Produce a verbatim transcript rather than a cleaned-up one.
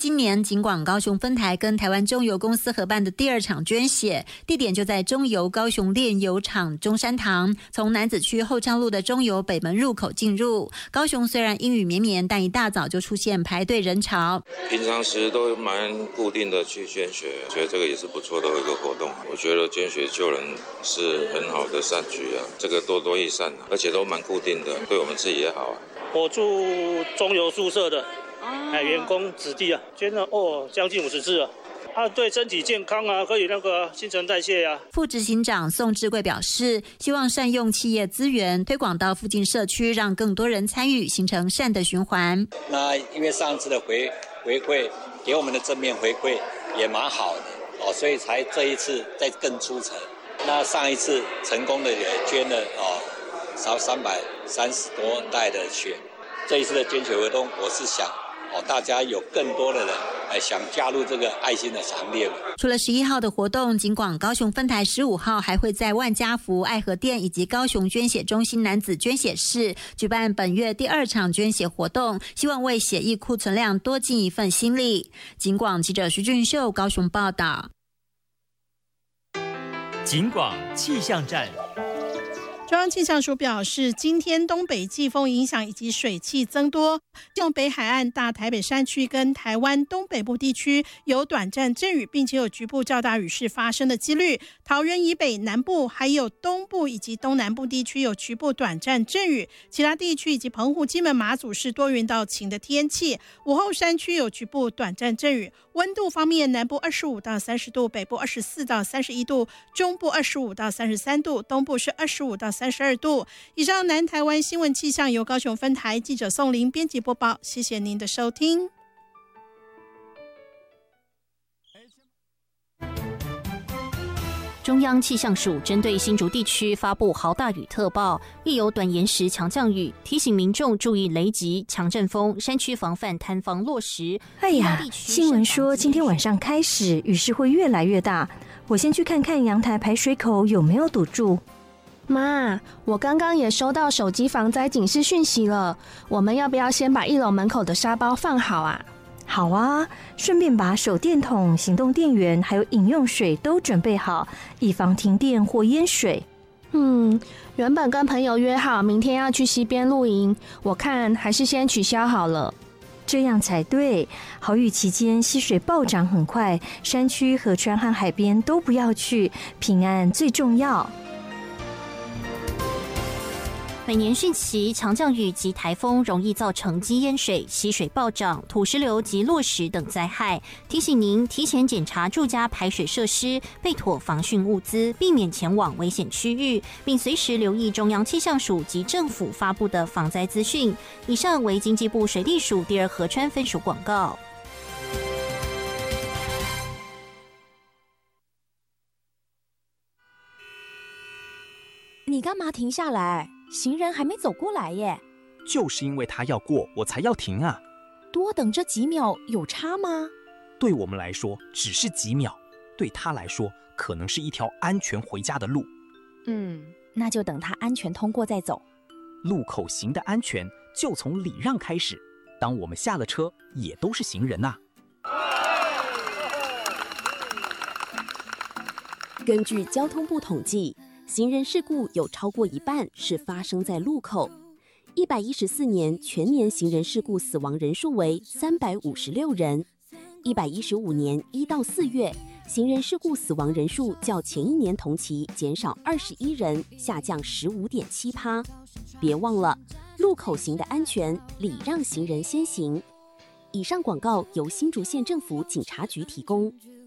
今年警广高雄分台跟台湾中油公司合办的第二场捐血，地点就在中油高雄炼油厂中山堂，从南子区后昌路的中油北门入口进入。高雄虽然阴雨绵绵，但一大早就出现排队人潮。 平常时都蛮固定的去捐血，觉得这个也是不错的一个活动。我觉得捐血救人是很好的善举啊，这个多多益善啊，而且都蛮固定的，对我们自己也好啊。 我住中油宿舍的，哎，员工子弟啊，捐了哦将近五十次啊。啊，对身体健康啊，可以那个新陈代谢啊。 副执行长宋志贵表示，希望善用企业资源，推广到附近社区，让更多人参与，形成善的循环。 那因为上次的回回馈给我们的正面回馈也蛮好的哦，所以才这一次再更出城。那上一次成功的也捐了哦，少三百三十多袋的血。这一次的捐血活动，我是想哦，大家有更多的人。想加入这个爱心的行列。 除了十一号的活动，警广高雄分台十五号还会在万家福爱和店以及高雄捐血中心男子捐血室举办本月第二场捐血活动，希望为血液库存量多尽一份心力。警广记者徐俊秀高雄报道。 警广气象站。 中央气象署表示，今天东北季风影响以及水汽增多，用北海岸、大台北山区跟台湾东北部地区有短暂阵雨，并且有局部较大雨势发生的几率。桃园以北、南部还有东部以及东南部地区有局部短暂阵雨，其他地区以及澎湖、金门、马祖是多云到晴的天气。午后山区有局部短暂阵雨。温度方面，南部二十五到三十度，北部二十四到三十一度，中部二十五到三十三度，东部是二十五到三十二度。以上南台湾新闻气象由高雄分台记者宋玲编辑播报，谢谢您的收听。 中央气象署针对新竹地区发布豪大雨特报，亦有短延时强降雨，提醒民众注意雷击、强阵风，山区防范坍方落石。 哎呀，新闻说今天晚上开始雨势会越来越大，我先去看看阳台排水口有没有堵住。 妈，我刚刚也收到手机防灾警示讯息了，我们要不要先把一楼门口的沙包放好啊？ 好啊，顺便把手电筒、行动电源还有饮用水都准备好，以防停电或淹水。 嗯，原本跟朋友约好明天要去溪边露营，我看还是先取消好了。 这样才对，豪雨期间溪水暴涨很快，山区、河川和海边都不要去，平安最重要。 每年汛期、强降雨及台风容易造成积淹水、溪水暴涨、土石流及落石等灾害。提醒您提前检查住家排水设施，备妥防汛物资，避免前往危险区域，并随时留意中央气象署及政府发布的防灾资讯。以上为经济部水利署第二河川分署广告。 你干嘛停下来？行人还没走过来耶。 就是因为他要过，我才要停啊。 多等这几秒有差吗？ 对我们来说只是几秒，对他来说可能是一条安全回家的路。 嗯，那就等他安全通过再走。 路口行的安全就从礼让开始，当我们下了车也都是行人呐、啊。 根据交通部统计，行人事故有超过一半是发生在路口。一百一十四年全年行人事故死亡人数为三百五十六人。一百一十五年一到四月，行人事故死亡人数较前一年同期减少二十一人，下降十五点七趴。别忘了，路口行的安全，礼让行人先行。以上广告由新竹县政府警察局提供。